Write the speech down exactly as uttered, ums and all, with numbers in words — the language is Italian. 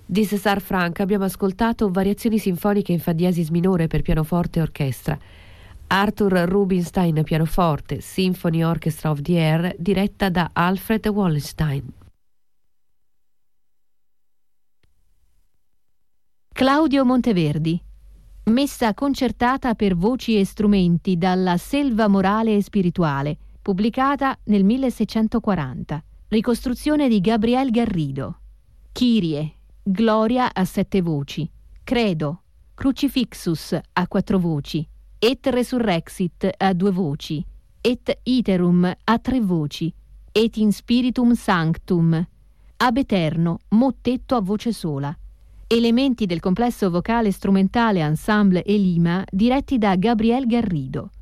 Di César Franck abbiamo ascoltato Variazioni sinfoniche in fa diesis minore per pianoforte e orchestra. Arthur Rubinstein pianoforte, Symphony Orchestra of the Air, diretta da Alfred Wallenstein. Claudio Monteverdi. Messa concertata per voci e strumenti dalla Selva morale e spirituale, pubblicata nel milleseicentoquaranta. Ricostruzione di Gabriel Garrido. Kyrie, Gloria a sette voci, Credo, Crucifixus a quattro voci, Et Resurrexit a due voci, Et Iterum a tre voci, Et in Spiritum Sanctum, Ab Eterno, mottetto a voce sola. Elementi del complesso vocale strumentale Ensemble Elima diretti da Gabriel Garrido.